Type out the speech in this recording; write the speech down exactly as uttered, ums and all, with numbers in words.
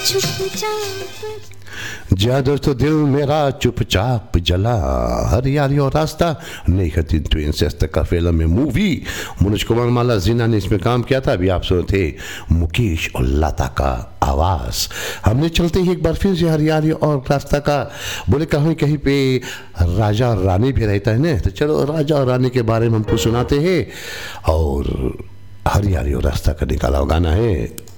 चुपचाप। जा दोस्तों दिल मेरा चुपचाप जला, हरियाली और रास्ता नई खतीन ट्विंस का फिल्म में मूवी। मनोज कुमार माला जीना ने इसमें काम किया था। अभी आप सुने थे मुकेश और लता का आवाज। हमने चलते ही एक बार फिर से हरियाली और रास्ता का बोले, कहीं कहीं पे राजा और रानी भी रहता है ना, तो चलो राजा और रानी के बारे में हमको सुनाते हैं। और हरियाली और रास्ता का निकाला गाना है